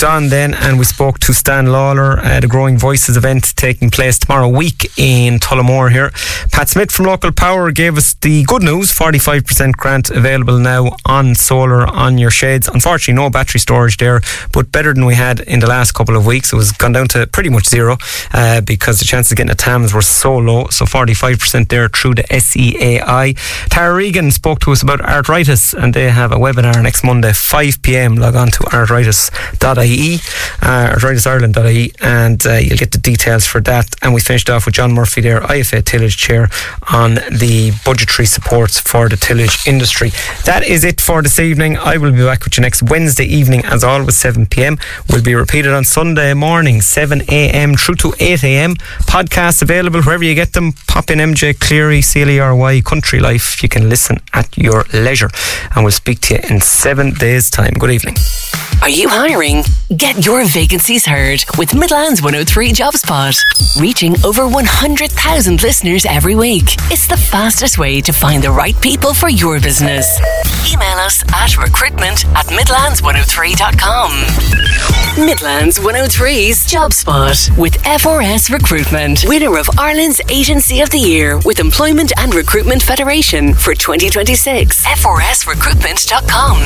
on then and we spoke to Stan Lawler at a Growing Voices event taking place tomorrow week in Tullamore here. Pat Smith from Local Power gave us the good news, 45% grant available now on solar on your shades. Unfortunately, no battery storage there, but better than we had in the last couple of weeks. It was gone down to pretty much zero because the chances of getting a TAMS were so low. So 45% there through the SEAI. Tara Regan spoke to us about arthritis, and they have a webinar next Monday, 5 p.m. Log on to arthritis.ie, arthrititsireland.ie, and you'll get the details for that. And we finished off with John Murphy there, IFA Tillage Chair, on the budgetary supports for the tillage industry. That is it for this evening. I will be back with you next Wednesday evening, as always, 7 p.m. Will be repeated on Sunday morning, 7 a.m. through to 8 a.m. Podcasts available wherever you get them. Pop in MJ Cleary, CLERY, Country Life. You can listen at your leisure, and we'll speak to you in 7 days' time. Good evening. Are you hiring? Get your vacancies heard with Midlands 103 JobSpot. Reaching over 100,000 listeners every week. It's the fastest way to find the right people for your business. Email us at recruitment@midlands103.com. Midlands 103's JobSpot with FRS Recruitment. Winner of Ireland's Agency of the Year with Employment and Recruitment Federation for 2026. FRSrecruitment.com.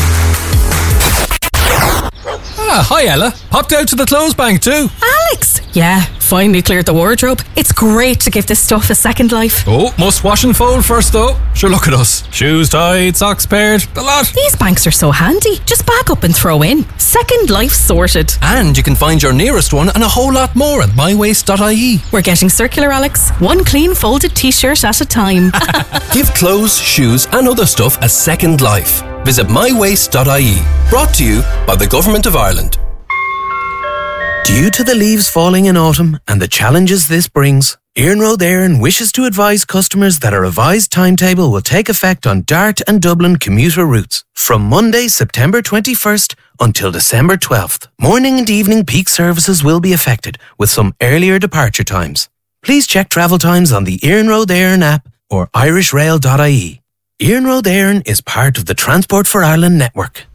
Hi Ella. Popped out to the clothes bank too. Alex! Yeah, finally cleared the wardrobe. It's great to give this stuff a second life. Oh, must wash and fold first though. Sure, look at us. Shoes tied, socks paired, the lot. These banks are so handy. Just back up and throw in. Second life sorted. And you can find your nearest one and a whole lot more at mywaste.ie. We're getting circular, Alex. One clean folded t-shirt at a time. Give clothes, shoes and other stuff a second life. Visit mywaste.ie. Brought to you by the Government of Ireland. Due to the leaves falling in autumn and the challenges this brings, Iarnród Éireann wishes to advise customers that a revised timetable will take effect on Dart and Dublin commuter routes from Monday, September 21st until December 12th. Morning and evening peak services will be affected with some earlier departure times. Please check travel times on the Iarnród Éireann app or irishrail.ie. Iarnród Éireann is part of the Transport for Ireland network.